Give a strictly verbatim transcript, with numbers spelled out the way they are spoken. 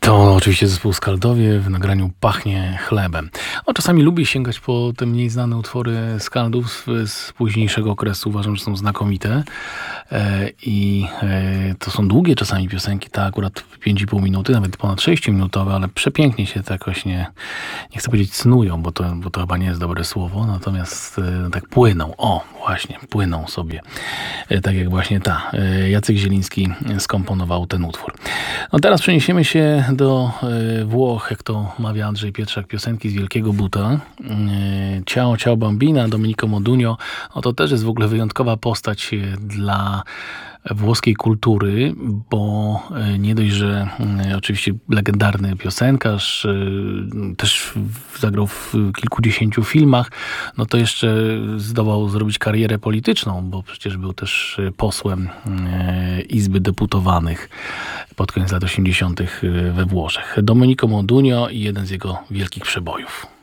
To oczywiście zespół Skaldowie w nagraniu Pachnie chlebem. O, czasami lubię sięgać po te mniej znane utwory Skaldów z późniejszego okresu. Uważam, że są znakomite. E, I e, to są długie czasami piosenki, ta akurat pięć i pół minuty, nawet ponad sześciominutowe, ale przepięknie się to jakoś nie, nie chcę powiedzieć cnują, bo to, bo to chyba nie jest dobre słowo, natomiast e, tak płyną. O, właśnie, płyną sobie. E, tak jak właśnie ta. E, Jacek Zieliński skomponował ten utwór. No teraz przeniesiemy się do y, Włoch, jak to mawia Andrzej Pietrzak, piosenki z Wielkiego Buta. Y, Ciao, ciao Bambina, Domenico Modugno. No to też jest w ogóle wyjątkowa postać y, dla włoskiej kultury, bo y, nie dość, że y, oczywiście legendarny piosenkarz, y, też w, zagrał w kilkudziesięciu filmach, no to jeszcze zdołał zrobić karierę polityczną, bo przecież był też posłem y, Izby Deputowanych pod koniec lat osiemdziesiątych we Włoszech. Domenico Modugno i jeden z jego wielkich przebojów.